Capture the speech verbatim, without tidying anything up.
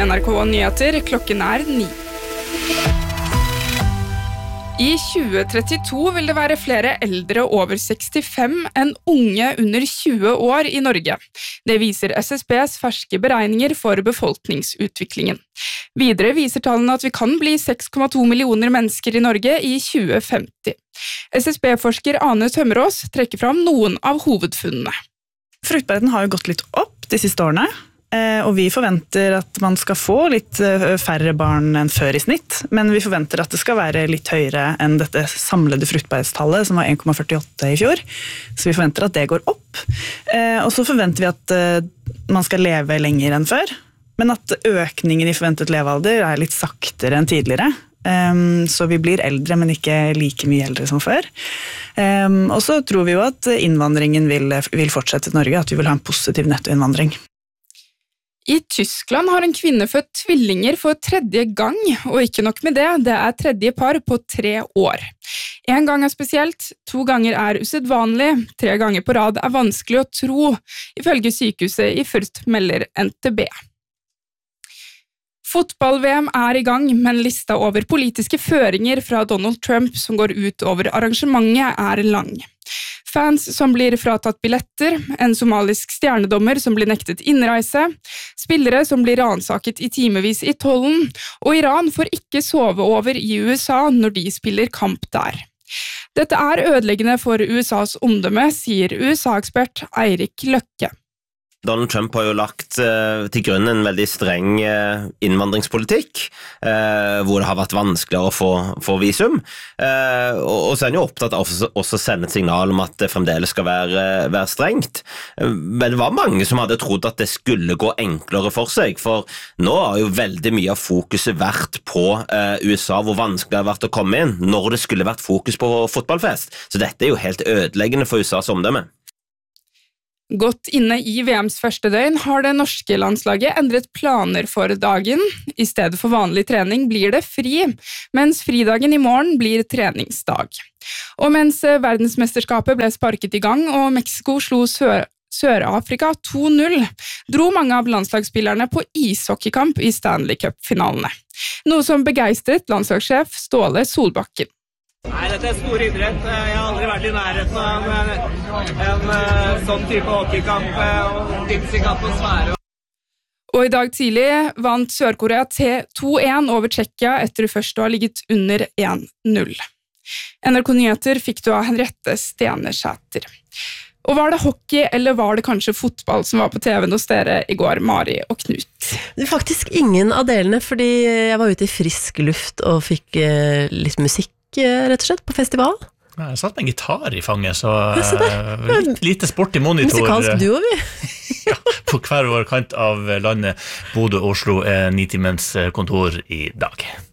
N R K Nyheter, klokken er ni. I tjue trettito vil det være flere eldre over sekstifem enn unge under tjue år i Norge. Det viser S S B's ferske beregninger for befolkningsutviklingen. Videre viser tallene at vi kan bli seks komma to millioner mennesker i Norge i tjue femti. S S B-forsker Ane Tømmerås trekker fram noen av hovedfunnene. Fruktbarheten har jo gått litt opp de siste årene, og vi forventer at man skal få litt færre barn enn før i snitt, men vi forventer at det skal være litt høyere enn dette samlede fruktbarhetstallet, som var en komma førtiåtte i fjor, så vi forventer at det går opp. Og så forventer vi at man skal leve lenger enn før, men at økningen i forventet levealder er litt saktere enn tidligere. Um, så vi blir eldre, men ikke like mye eldre som før. Um, og så tror vi jo at innvandringen vil, vil fortsette til Norge, at vi vil ha en positiv nettoinnvandring. I Tyskland har en kvinne født tvillinger for tredje gang, og ikke nok med det, det er tredje par på tre år. En gang er spesielt, to ganger er usedvanlig, tre ganger på rad er vanskelig å tro, ifølge sykehuset i Fürth, melder N T B. Fotball-V M er i gang, men lista over politiske føringer fra Donald Trump som går ut over arrangementet er lang. Fans som blir fratatt billetter, en somalisk stjernedommer som blir nektet innreise, spillere som blir ransaket i timevis i tollen, og Iran får ikke sove over i U S A når de spiller kamp der. Dette er ødeleggende for U S As omdømme, sier U S A-ekspert Eirik Løkke. Donald Trump har jo lagt eh, til grunn en veldig streng eh, innvandringspolitikk, eh, hvor det har vært vanskeligere å få, få visum, eh, og, og så er han jo opptatt av også, også å sende et signal om at det fremdeles skal være, være strengt. Men det var mange som hadde trodd at det skulle gå enklere for seg, for nå har jo veldig mye av fokuset vært på eh, U S A, hvor vanskelig det har vært å komme inn, når det skulle vært fokus på fotballfest. Så dette er jo helt ødeleggende for U S As omdømme. Godt inne i V Ms første døgn har det norske landslaget endret planer for dagen. I stedet for vanlig trening blir det fri, mens fridagen i morgen blir treningsdag. Og mens verdensmesterskapet ble sparket i gang og Mexico slo Sør- Sør-Afrika to null, dro mange av landslagsspillerne på ishockeykamp i Stanley Cup-finalene. Noe som begeistret landslagssjef Ståle Solbakken. Nei, dette er stor idrett. Jeg har aldri vært i nærheten av en, en, en sånn type hockeykamp og sinnssyk atmosfære. Og i dag tidlig vant Sør-Korea to en over Tsjekkia etter først å ha ligget under en null. N R K Nyheter fikk du av Henriette Stenesæter. Og var det hockey, eller var det kanskje fotball som var på T V-en hos dere i går, Mari og Knut? Det er faktisk ingen av delene, fordi jeg var ute i frisk luft og fikk eh, litt musikk, rett og slett, på festival. Jeg satt med en gitar i fanget, så litt lite sport i monitor. Musikalsk duo, vi. Ja, på hver vår kant av landet. Bodø, Oslo er nitimens kontor i dag.